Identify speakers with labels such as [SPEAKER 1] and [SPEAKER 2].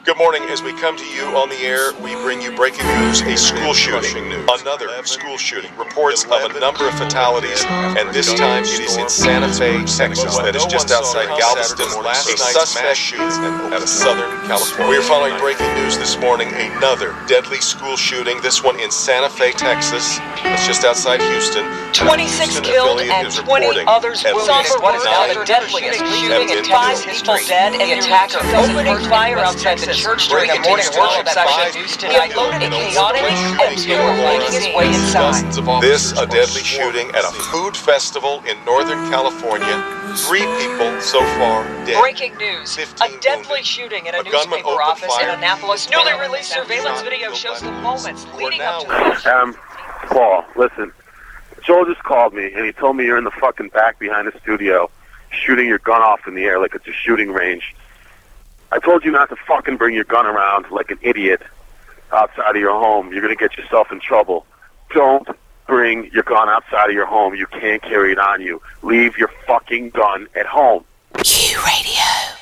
[SPEAKER 1] Good morning. As we come to you on the air, we bring you breaking news, a school shooting. Another school shooting. Reports of a number of fatalities, and this time it is in Santa Fe, Texas, that is just outside Galveston. A suspect shoots out of Southern California. We are following breaking news this morning, another deadly school shooting, this one in Santa Fe, Texas. It's just outside Houston.
[SPEAKER 2] 26 killed and 20 others wounded. What is now the deadliest shooting in Texas history. Dead, and the attacker opening fire outside the church during a morning worship session. He unloaded a chaotic atmosphere, making his way inside.
[SPEAKER 1] This, a deadly shooting at a food festival in Northern California. 3 people so far dead.
[SPEAKER 2] Breaking news. A deadly shooting in a newspaper office in Annapolis. Newly released surveillance video shows the moments leading up to the...
[SPEAKER 3] Paul, listen. Joel just called me, and he told me you're in the fucking back behind the studio shooting your gun off in the air like it's a shooting range. I told you not to fucking bring your gun around like an idiot outside of your home. You're going to get yourself in trouble. Don't bring your gun outside of your home. You can't carry it on you. Leave your fucking gun at home.
[SPEAKER 4] Q Radio.